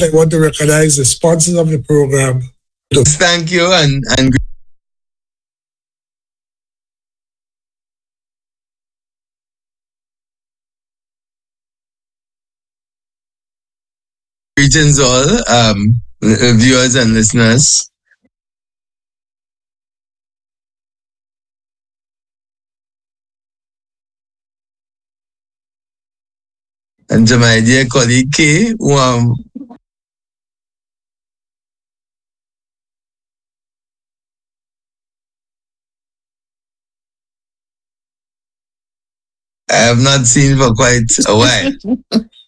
I want to recognize the sponsors of the program. Thank you and greetings all viewers and listeners. And to my dear colleague Kay, who I have not seen for quite a while.